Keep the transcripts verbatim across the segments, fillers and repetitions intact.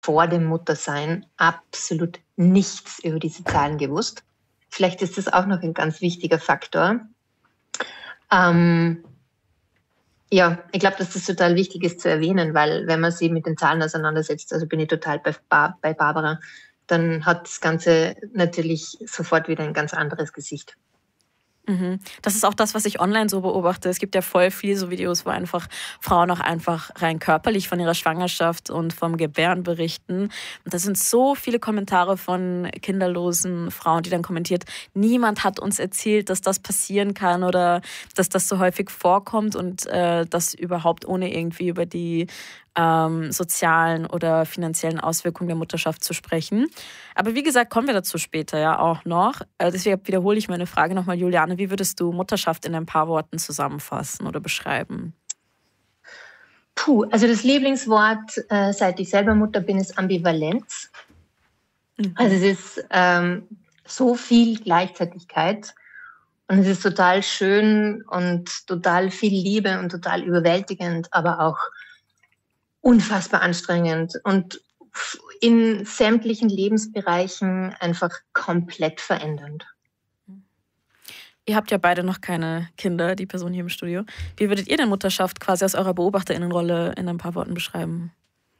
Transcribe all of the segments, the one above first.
vor dem Muttersein absolut nichts über diese Zahlen gewusst. Vielleicht ist das auch noch ein ganz wichtiger Faktor. Ähm, ja, ich glaube, dass das total wichtig ist zu erwähnen, weil wenn man sich mit den Zahlen auseinandersetzt, also bin ich total bei, Bar- bei Barbara, dann hat das Ganze natürlich sofort wieder ein ganz anderes Gesicht. Mhm. Das ist auch das, was ich online so beobachte. Es gibt ja voll viele so Videos, wo einfach Frauen auch einfach rein körperlich von ihrer Schwangerschaft und vom Gebären berichten. Und da sind so viele Kommentare von kinderlosen Frauen, die dann kommentiert, niemand hat uns erzählt, dass das passieren kann oder dass das so häufig vorkommt und äh, das überhaupt ohne irgendwie über die ähm, sozialen oder finanziellen Auswirkungen der Mutterschaft zu sprechen. Aber wie gesagt, kommen wir dazu später ja auch noch. Äh, deswegen wiederhole ich meine Frage nochmal, Juliane. Wie würdest du Mutterschaft in ein paar Worten zusammenfassen oder beschreiben? Puh, also das Lieblingswort, äh, seit ich selber Mutter bin, ist Ambivalenz. Mhm. Also es ist ähm, so viel Gleichzeitigkeit und es ist total schön und total viel Liebe und total überwältigend, aber auch unfassbar anstrengend und in sämtlichen Lebensbereichen einfach komplett verändernd. Ihr habt ja beide noch keine Kinder, die Person hier im Studio. Wie würdet ihr denn Mutterschaft quasi aus eurer BeobachterInnenrolle in ein paar Worten beschreiben?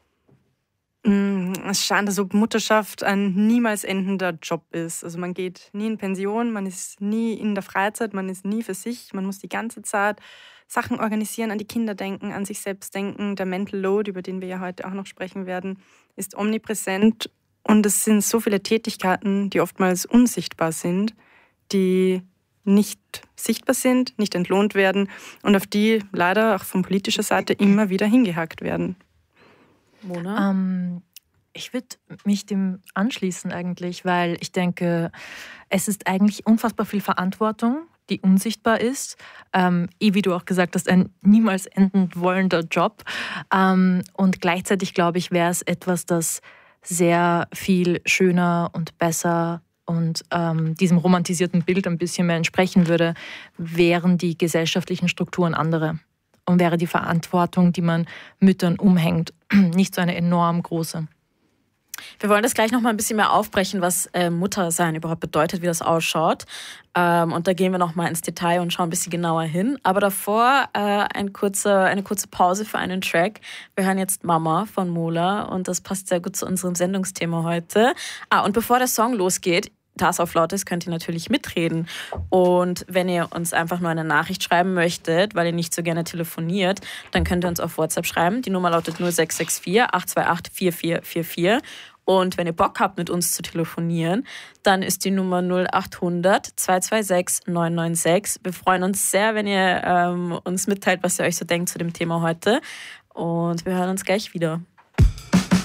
Es ist schade, dass so Mutterschaft ein niemals endender Job ist. Also man geht nie in Pension, man ist nie in der Freizeit, man ist nie für sich. Man muss die ganze Zeit Sachen organisieren, an die Kinder denken, an sich selbst denken. Der Mental Load, über den wir ja heute auch noch sprechen werden, ist omnipräsent. Und es sind so viele Tätigkeiten, die oftmals unsichtbar sind, die nicht sichtbar sind, nicht entlohnt werden und auf die leider auch von politischer Seite immer wieder hingehackt werden. Mona? Ähm, ich würde mich dem anschließen eigentlich, weil ich denke, es ist eigentlich unfassbar viel Verantwortung, die unsichtbar ist. Ähm, eh, wie du auch gesagt hast, ein niemals enden wollender Job. Ähm, und gleichzeitig, glaube ich, wäre es etwas, das sehr viel schöner und besser und ähm, diesem romantisierten Bild ein bisschen mehr entsprechen würde, wären die gesellschaftlichen Strukturen andere. Und wäre die Verantwortung, die man Müttern umhängt, nicht so eine enorm große. Wir wollen das gleich noch mal ein bisschen mehr aufbrechen, was äh, Muttersein überhaupt bedeutet, wie das ausschaut. Ähm, und da gehen wir noch mal ins Detail und schauen ein bisschen genauer hin. Aber davor äh, ein kurze, eine kurze Pause für einen Track. Wir hören jetzt Mama von Mola und das passt sehr gut zu unserem Sendungsthema heute. Ah, und bevor der Song losgeht, da es auf laut ist, könnt ihr natürlich mitreden. Und wenn ihr uns einfach nur eine Nachricht schreiben möchtet, weil ihr nicht so gerne telefoniert, dann könnt ihr uns auf WhatsApp schreiben. Die Nummer lautet null sechs sechs vier, acht zwei acht, vier vier vier vier. Und wenn ihr Bock habt, mit uns zu telefonieren, dann ist die Nummer null acht hundert, zwei zwei sechs, neun neun sechs. Wir freuen uns sehr, wenn ihr ähm, uns mitteilt, was ihr euch so denkt zu dem Thema heute. Und wir hören uns gleich wieder.